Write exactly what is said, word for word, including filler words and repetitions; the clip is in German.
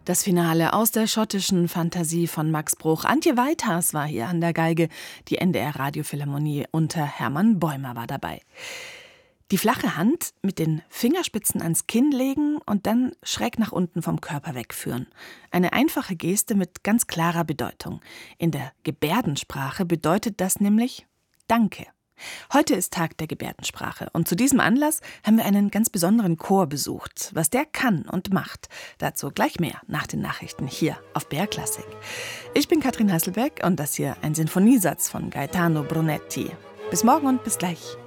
Das Finale aus der schottischen Fantasie von Max Bruch. Antje Weithars war hier an der Geige. Die N D R Radiophilharmonie unter Hermann Bäumer war dabei. Die flache Hand mit den Fingerspitzen ans Kinn legen und dann schräg nach unten vom Körper wegführen. Eine einfache Geste mit ganz klarer Bedeutung. In der Gebärdensprache bedeutet das nämlich Danke. Heute ist Tag der Gebärdensprache und zu diesem Anlass haben wir einen ganz besonderen Chor besucht. Was der kann und macht, dazu gleich mehr nach den Nachrichten hier auf B R Klassik. Ich bin Katrin Hasselbeck und das hier ein Sinfoniesatz von Gaetano Brunetti. Bis morgen und bis gleich.